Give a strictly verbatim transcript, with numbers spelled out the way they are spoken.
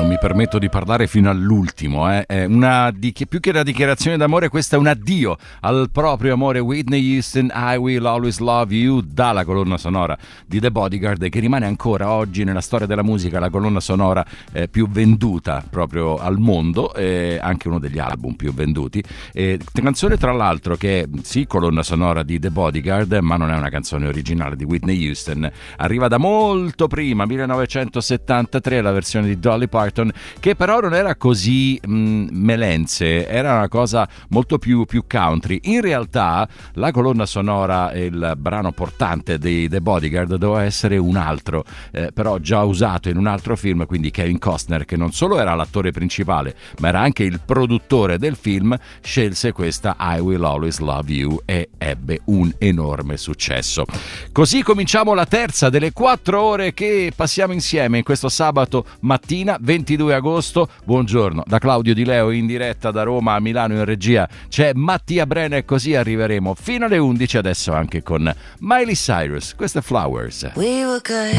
mi permetto di parlare fino all'ultimo, eh. È una di- più che una dichiarazione d'amore, questa è un addio al proprio amore. Whitney Houston, I Will Always Love You, dalla colonna sonora di The Bodyguard, che rimane ancora oggi nella storia della musica la colonna sonora eh, più venduta proprio al mondo, eh, anche uno degli album più venduti. Eh, canzone tra l'altro che è sì colonna sonora di The Bodyguard, ma non è una canzone originale di Whitney Houston, arriva da molto prima, millenovecentosettantatré, la versione di Dolly Parton, che però non era così mh, melenze, era una cosa molto più, più country. In realtà la colonna sonora e il brano portante di The Bodyguard doveva essere un altro, eh, però già usato in un altro film, quindi Kevin Costner, che non solo era l'attore principale ma era anche il produttore del film, scelse questa I Will Always Love You e ebbe un enorme successo. Così cominciamo la terza delle quattro ore che passiamo insieme in questo sabato mattina ventidue agosto. Buongiorno da Claudio Di Leo in diretta da Roma. A Milano in regia c'è Mattia Brena e così arriveremo fino alle undici, adesso anche con Miley Cyrus. Questa è Flowers. We were good.